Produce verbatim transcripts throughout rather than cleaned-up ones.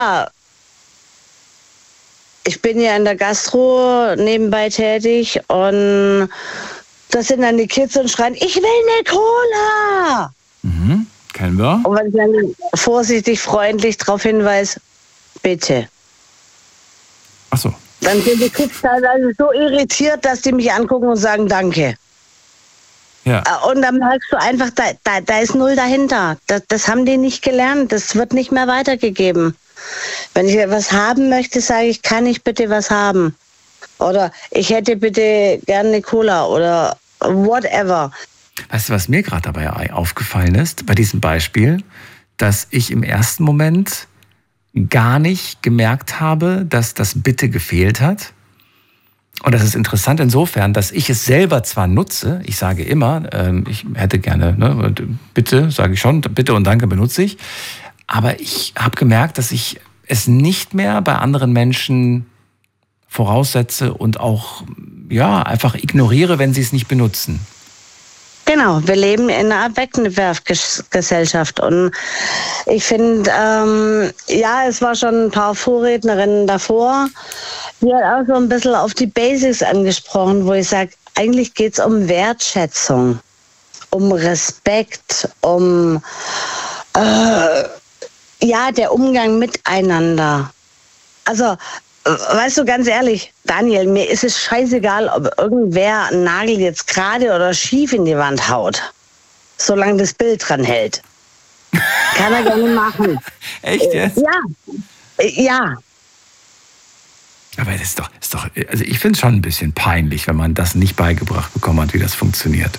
ich bin ja in der Gastro nebenbei tätig und das sind dann die Kids und schreien, ich will eine Cola. Mhm, kennen wir. Und wenn ich dann vorsichtig, freundlich darauf hinweise, bitte. Ach so. Dann sind die Kids teilweise so irritiert, dass die mich angucken und sagen, danke. Ja. Und dann merkst du einfach, da, da, da ist null dahinter. Das, das haben die nicht gelernt. Das wird nicht mehr weitergegeben. Wenn ich was haben möchte, sage ich, kann ich bitte was haben? Oder ich hätte bitte gerne eine Cola oder whatever. Weißt du, was mir gerade dabei aufgefallen ist, bei diesem Beispiel, dass ich im ersten Moment gar nicht gemerkt habe, dass das Bitte gefehlt hat. Und das ist interessant insofern, dass ich es selber zwar nutze, ich sage immer, ähm, ich hätte gerne, ne, bitte, sage ich schon, bitte und danke benutze ich, aber ich habe gemerkt, dass ich es nicht mehr bei anderen Menschen voraussetze und auch ja einfach ignoriere, wenn sie es nicht benutzen. Genau, wir leben in einer Wegwerfgesellschaft und ich finde, ähm, ja, es war schon ein paar Vorrednerinnen davor, die hat auch so ein bisschen auf die Basics angesprochen, wo ich sage, eigentlich geht es um Wertschätzung, um Respekt, um äh, ja, der Umgang miteinander. Also, weißt du, ganz ehrlich, Daniel, mir ist es scheißegal, ob irgendwer einen Nagel jetzt gerade oder schief in die Wand haut, solange das Bild dran hält. Kann er gerne machen. Echt jetzt? Ja, ja. Aber das ist doch, ist doch, also ich finde es schon ein bisschen peinlich, wenn man das nicht beigebracht bekommen hat, wie das funktioniert.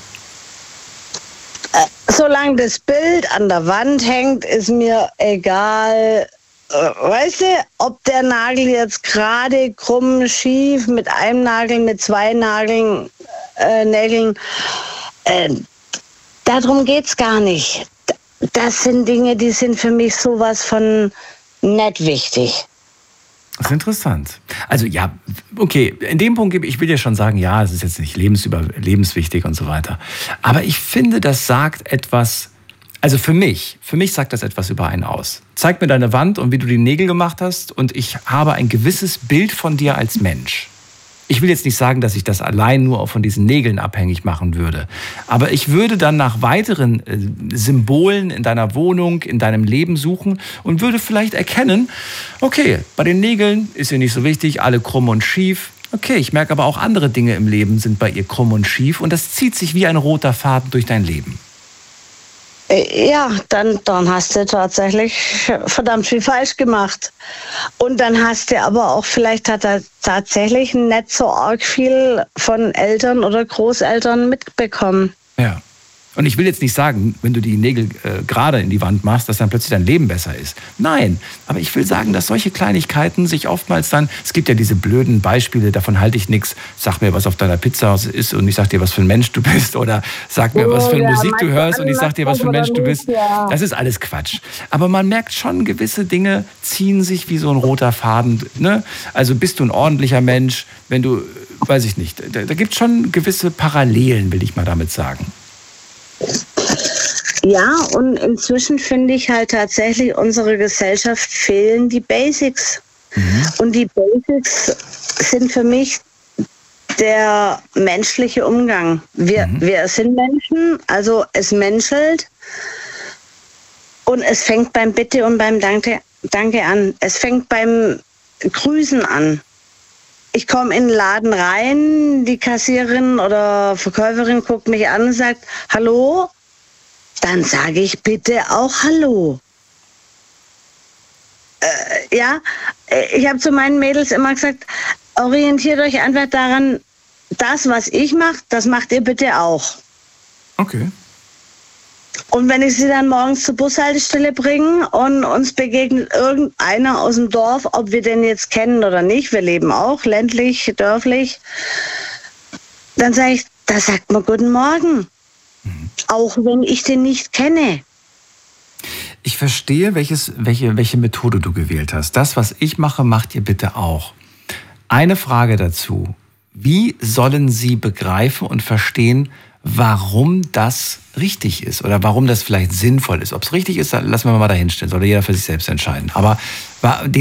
Solange das Bild an der Wand hängt, ist mir egal. Weißt du, ob der Nagel jetzt gerade krumm, schief, mit einem Nagel, mit zwei Nageln, äh, Nägeln, äh, darum geht's gar nicht. Das sind Dinge, die sind für mich sowas von nicht wichtig. Das ist interessant. Also ja, okay, in dem Punkt gebe ich, will dir schon sagen, ja, es ist jetzt nicht lebensüber, lebenswichtig und so weiter. Aber ich finde, das sagt etwas. Also für mich, für mich sagt das etwas über einen aus. Zeig mir deine Wand und wie du die Nägel gemacht hast und ich habe ein gewisses Bild von dir als Mensch. Ich will jetzt nicht sagen, dass ich das allein nur von diesen Nägeln abhängig machen würde. Aber ich würde dann nach weiteren äh, Symbolen in deiner Wohnung, in deinem Leben suchen und würde vielleicht erkennen, okay, bei den Nägeln ist ihr nicht so wichtig, alle krumm und schief. Okay, ich merke aber auch andere Dinge im Leben sind bei ihr krumm und schief und das zieht sich wie ein roter Faden durch dein Leben. Ja, dann, dann hast du tatsächlich verdammt viel falsch gemacht. Und dann hast du aber auch, vielleicht hat er tatsächlich nicht so arg viel von Eltern oder Großeltern mitbekommen. Ja. Und ich will jetzt nicht sagen, wenn du die Nägel äh, gerade in die Wand machst, dass dann plötzlich dein Leben besser ist. Nein, aber ich will sagen, dass solche Kleinigkeiten sich oftmals dann, es gibt ja diese blöden Beispiele, davon halte ich nichts, sag mir, was auf deiner Pizza ist und ich sag dir, was für ein Mensch du bist oder sag mir, was für eine ja, Musik du hörst und ich sag dir, was für ein Mensch du bist. Ja. Das ist alles Quatsch. Aber man merkt schon, gewisse Dinge ziehen sich wie so ein roter Faden. Ne? Also bist du ein ordentlicher Mensch, wenn du, weiß ich nicht, da, da gibt es schon gewisse Parallelen, will ich mal damit sagen. Ja, und inzwischen finde ich halt tatsächlich, unsere Gesellschaft fehlen die Basics. Mhm. Und die Basics sind für mich der menschliche Umgang. Wir, mhm. wir sind Menschen, also es menschelt und es fängt beim Bitte und beim Danke, Danke an. Es fängt beim Grüßen an. Ich komme in den Laden rein, die Kassiererin oder Verkäuferin guckt mich an und sagt, hallo, dann sage ich bitte auch hallo. Äh, ja, ich habe zu meinen Mädels immer gesagt, orientiert euch einfach daran, das, was ich mache, das macht ihr bitte auch. Okay. Und wenn ich sie dann morgens zur Bushaltestelle bringe und uns begegnet irgendeiner aus dem Dorf, ob wir den jetzt kennen oder nicht, wir leben auch ländlich, dörflich, dann sage ich, da sagt man guten Morgen, mhm. auch wenn ich den nicht kenne. Ich verstehe, welches, welche, welche Methode du gewählt hast. Das, was ich mache, macht ihr bitte auch. Eine Frage dazu. Wie sollen sie begreifen und verstehen, warum das richtig ist oder warum das vielleicht sinnvoll ist. Ob es richtig ist, lassen wir mal dahinstellen. Soll jeder für sich selbst entscheiden. Aber